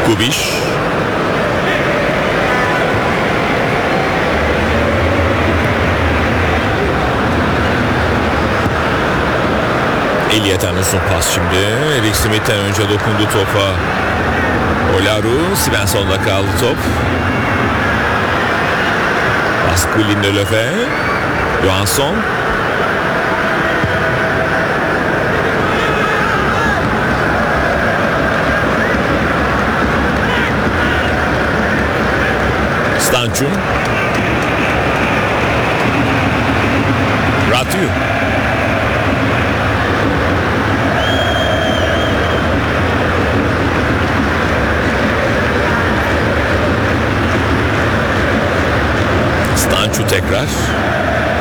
Kubiş. Elliot'tan uzun pas şimdi. Eric Smith'ten önce dokundu topa. Olaru, Svensson'da kaldı top. Baskı Lindelöf'e. Johansson. Stanciu. Ratiu. Stanciu tekrar.